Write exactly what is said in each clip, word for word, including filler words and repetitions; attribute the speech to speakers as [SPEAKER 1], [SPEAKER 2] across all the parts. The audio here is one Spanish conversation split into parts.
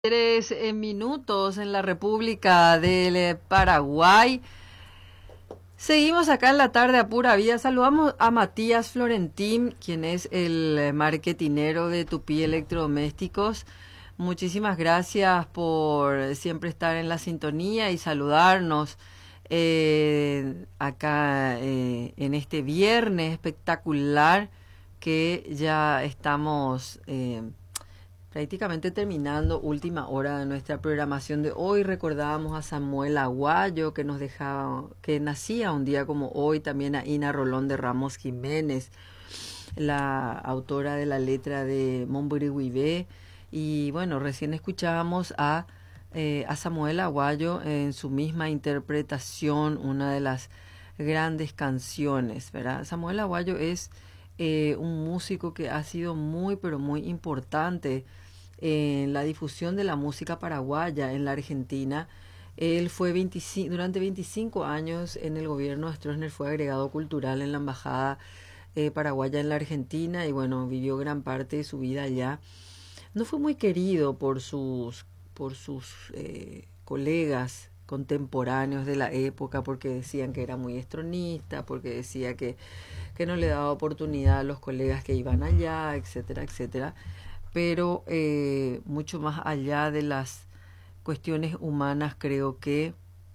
[SPEAKER 1] Tres eh, minutos en la República del eh, Paraguay. Seguimos acá en la tarde a pura vida. Saludamos a Matías Florentín, quien es el eh, marketinero de Tupí Electrodomésticos. Muchísimas gracias por siempre estar en la sintonía y saludarnos eh, acá eh, en este viernes espectacular que ya estamos eh, prácticamente terminando última hora de nuestra programación de hoy. Recordábamos a Samuel Aguayo, que nos dejaba, que nacía un día como hoy, también a Ina Rolón de Ramos Jiménez, la autora de la letra de Momborihuibé, y bueno, recién escuchábamos a, eh, a Samuel Aguayo en su misma interpretación, una de las grandes canciones, ¿verdad? Samuel Aguayo es eh, un músico que ha sido muy, pero muy importante en la difusión de la música paraguaya en la Argentina. Él fue veinticinco, durante veinticinco años en el gobierno de Stroessner, fue agregado cultural en la embajada eh, paraguaya en la Argentina y bueno, vivió gran parte de su vida allá. No fue muy querido por sus, por sus eh, colegas contemporáneos de la época, porque decían que era muy estronista, porque decía que, que no le daba oportunidad a los colegas que iban allá, etcétera, etcétera. Pero eh, mucho más allá de las cuestiones humanas, creo que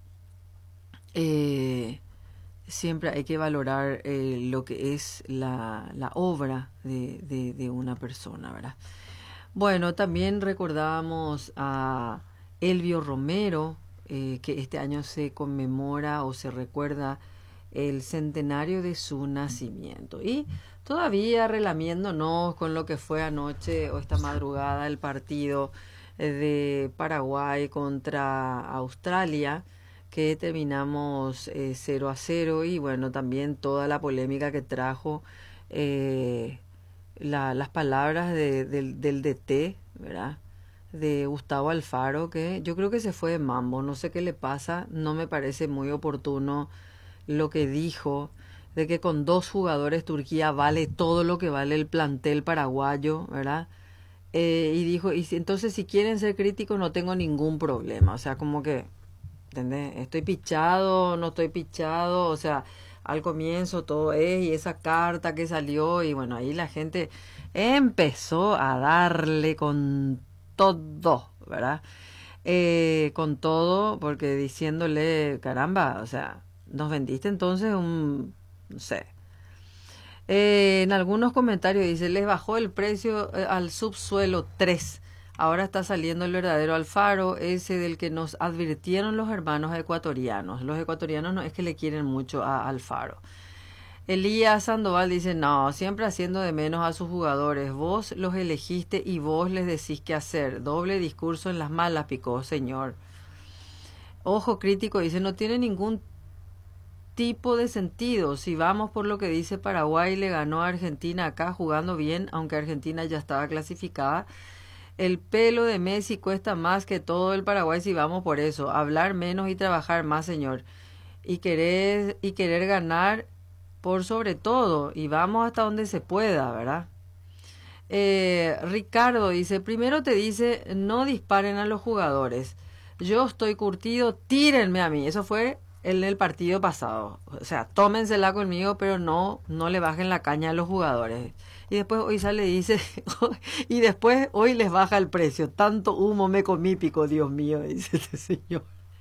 [SPEAKER 1] eh, siempre hay que valorar eh, lo que es la, la obra de, de, de una persona, ¿verdad? Bueno, también recordábamos a Elvio Romero, eh, que este año se conmemora o se recuerda el centenario de su nacimiento. Y todavía relamiéndonos con lo que fue anoche o esta madrugada el partido de Paraguay contra Australia, que terminamos eh, cero a cero, y bueno, también toda la polémica que trajo eh, la, las palabras de, del, del D T, ¿verdad?, de Gustavo Alfaro, que yo creo que se fue de mambo, no sé qué le pasa, no me parece muy oportuno lo que dijo, de que con dos jugadores Turquía vale todo lo que vale el plantel paraguayo, ¿verdad? Eh, y dijo, y si, entonces si quieren ser críticos no tengo ningún problema, o sea, como que, ¿entendés? Estoy pichado, no estoy pichado, o sea, al comienzo todo es, y esa carta que salió, y bueno, ahí la gente empezó a darle con todo, ¿verdad? Eh, con todo, porque diciéndole, caramba, o sea, nos vendiste entonces un, no sé. Eh, en algunos comentarios dice, les bajó el precio eh, al subsuelo tres. Ahora está saliendo el verdadero Alfaro, ese del que nos advirtieron los hermanos ecuatorianos. Los ecuatorianos no es que le quieren mucho a Alfaro. Elías Sandoval dice, no, siempre haciendo de menos a sus jugadores. Vos los elegiste y vos les decís qué hacer. Doble discurso en las malas, picó, señor. Ojo Crítico dice, no tiene ningún tipo de sentido. Si vamos por lo que dice Paraguay, le ganó a Argentina acá jugando bien, aunque Argentina ya estaba clasificada. El pelo de Messi cuesta más que todo el Paraguay si vamos por eso. Hablar menos y trabajar más, señor. Y querer, y querer ganar por sobre todo, y vamos hasta donde se pueda, ¿verdad? Eh, Ricardo dice, primero te dice, no disparen a los jugadores. Yo estoy curtido, tírenme a mí. Eso fue en el partido pasado. O sea, tómensela conmigo, pero no, no le bajen la caña a los jugadores. Y después hoy sale y dice, y después hoy les baja el precio. Tanto humo me comí, pico, Dios mío, dice este señor.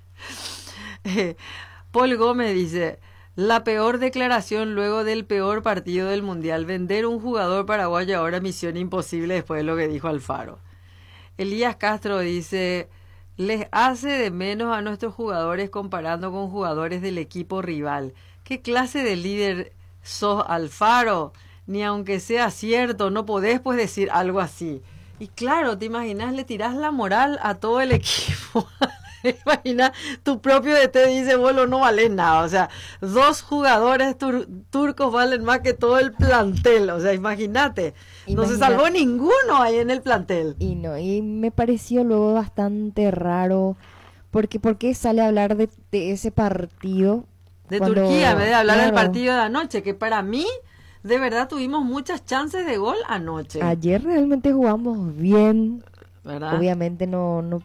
[SPEAKER 1] Eh, Paul Gómez dice, la peor declaración luego del peor partido del Mundial. Vender un jugador paraguayo ahora misión imposible después de lo que dijo Alfaro. Elías Castro dice, les hace de menos a nuestros jugadores comparando con jugadores del equipo rival. ¿Qué clase de líder sos, Alfaro? Ni aunque sea cierto, no podés pues decir algo así. Y claro, te imaginas, le tirás la moral a todo el equipo. Imagina, tu propio D T dice, bueno, no vale nada, o sea, dos jugadores tur turcos valen más que todo el plantel, o sea, imagínate, no se salvó ninguno ahí en el plantel.
[SPEAKER 2] Y no, y me pareció luego bastante raro, porque ¿por qué sale a hablar de, de ese partido?
[SPEAKER 1] De
[SPEAKER 2] cuando,
[SPEAKER 1] Turquía, en vez de hablar
[SPEAKER 2] claro,
[SPEAKER 1] del partido de anoche, que para mí, de verdad, tuvimos muchas chances de gol anoche.
[SPEAKER 2] Ayer realmente jugamos bien.
[SPEAKER 1] ¿verdad?
[SPEAKER 2] Obviamente no, no